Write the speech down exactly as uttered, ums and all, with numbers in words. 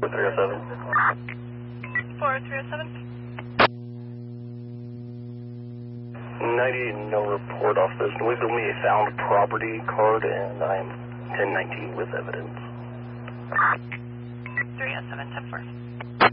three oh seven. four three oh seven. ninety, no report off this. Noise only a found property card, and I'm ten nineteen with evidence. three oh seven, ten four.